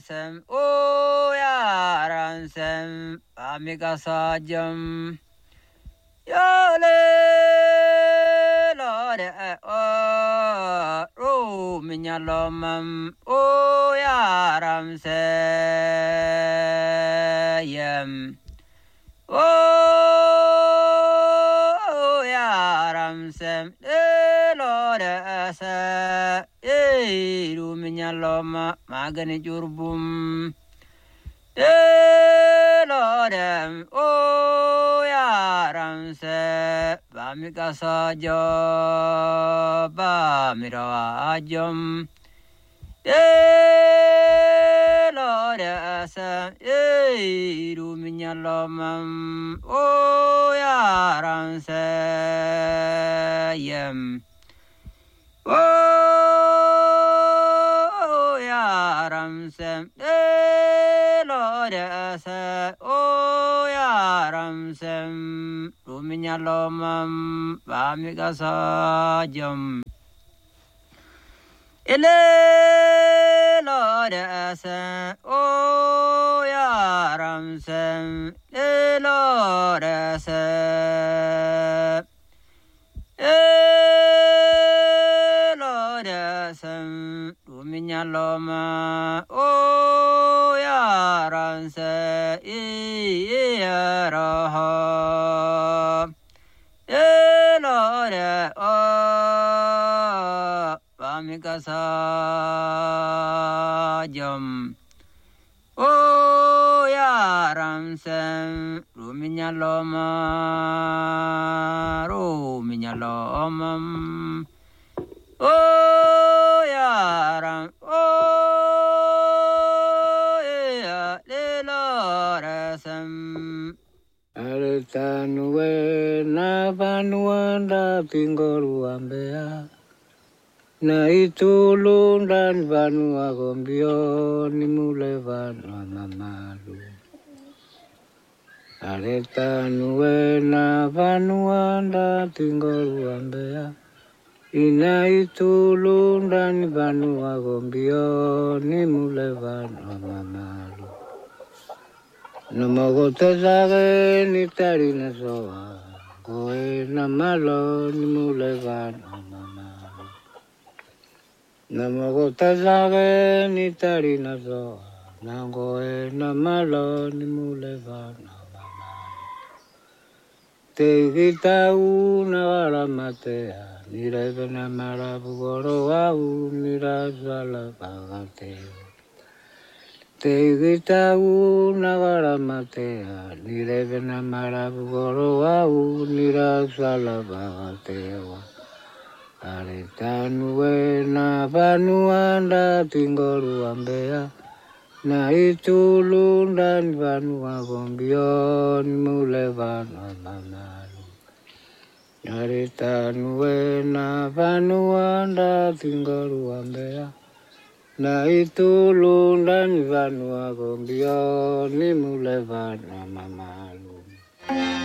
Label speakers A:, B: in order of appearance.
A: sem o yaran sem amiga sajam yale lore o minyalomam o yaram sem o yaram sem lore sa ru minyaloma magani jurbum lorem o yaram se bamika sajo bamirajam lore sa ru minyalomam o yaram se yem o yaram sem lore sa o yaram sem ruminyalomam bamika sajam ele lore sa o yaram sem lore sa sem ruminyaloma o yaran se yaraha elore o pamika sajam o yaran sem ruminyalomam oh yaram oh ya leloresem
B: Altanuwe na vanuanda tingolu ambea na itulun dan vanua gombio ni mule vanua mamalu Altanuwe na vanuanda tingolu ambea ina itulun dan vanua gombio ni mule vanua mamalu Namagote sage ni tarina soa Koe na malo ni mule vanua mamalu Namagote sage ni tarina soa Koe na malo ni mule vanua Te gitau na garamatea Nire na marabugoro au nira sala pagateo. Te gitau na garamatea nire na marabugoro au nira sala pagateo. Are tanue na vanuanda tingoru ambea. Na itulun dan vanua gombion mule vanua mamalu. Aritanue na vanuanda tinggalu ambea. Na itulun dan vanua gombion mule vanua mamalu.